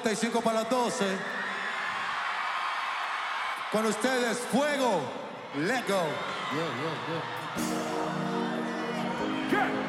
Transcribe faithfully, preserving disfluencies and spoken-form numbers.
cuarenta y cinco para las doce. Con ustedes, Fuego. Let go. Yeah, yeah, yeah. Yeah.